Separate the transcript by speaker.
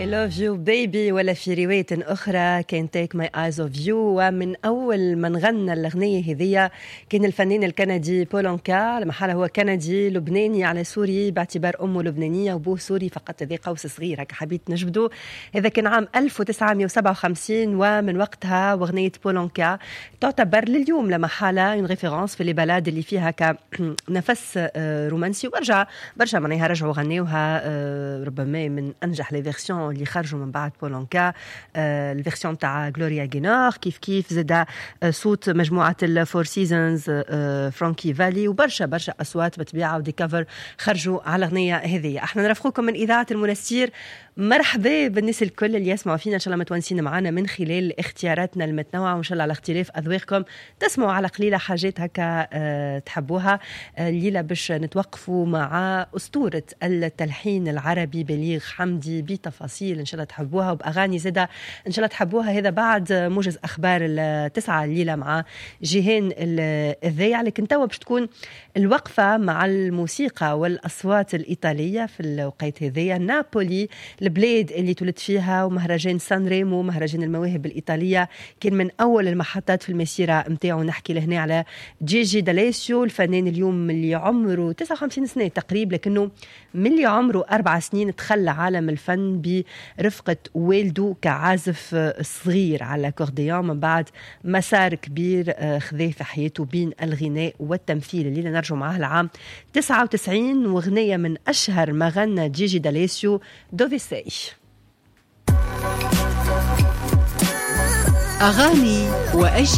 Speaker 1: love you baby ولا في رواية أخرى Can't take my eyes off you. ومن أول من غنى الأغنية هذية كان الفنان الكندي بولونكا، لمحالة هو كندي لبناني على سوري باعتبار أمه لبنانية وأبوه سوري فقط، هذا قوس صغير هكا حبيت نجبده. هذا كان عام 1957 ومن وقتها وأغنية بولونكا تعتبر لليوم لمحالة une référence في البلاد اللي فيها كنفس رومانسي، وبرجع معناها رجعوا غنيوها ربما من أنجح لي فيرسيون اللي خرجوا من بعد بولونكا. الفيرسيون تاع غلوريا غينور كيف زاد صوت مجموعة الفور سيزونز فرانكي فالي وبرشا أصوات بتبيعة ودي كفر خرجوا على الأغنية هذه. احنا نرافقكم من إذاعة المنستير، مرحبا بالناس الكل اللي يسمعوا فينا، إن شاء الله متونسين معنا من خلال اختياراتنا المتنوعة وإن شاء الله على اختلاف أذواقكم تسمعوا على قليلة حاجات هكا تحبوها. الليلة باش نتوقفوا مع أسطورة التلحين العربي بليغ حمدي بتفاصيل إن شاء الله تحبوها وبأغاني زادة إن شاء الله تحبوها. هذا بعد موجز أخبار التسعة الليلة مع جيهان الذايع، لكن توا باش تكون الوقفة مع الموسيقى والأصوات الإيطالية في الوقت هذيا. نابولي البلاد اللي تولد فيها، ومهرجان سان ريمو مهرجان المواهب الإيطالية كان من أول المحطات في المسيرة متاعه. نحكي لهنا على جيجي داليسيو الفنان اليوم اللي عمره 59 سنة تقريبا، لكنه من اللي عمره 4 سنين تخلى عالم الفن برفقة والده كعازف صغير على كورديون، من بعد مسار كبير خذاه في حياته بين الغناء والتمثيل. اللي نرجع معاه العام 99 وغنية من أشهر ما غنى جيجي داليسيو دوفيسي.
Speaker 2: أغاني وأجيال.